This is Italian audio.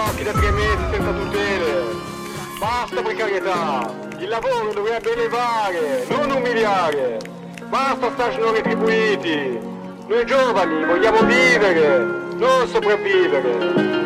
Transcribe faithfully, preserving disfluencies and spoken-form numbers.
blocchi da tre mesi senza tutele. Basta precarietà. Il lavoro dovrebbe elevare, non umiliare. Basta stage non retribuiti. Noi giovani vogliamo vivere, non sopravvivere.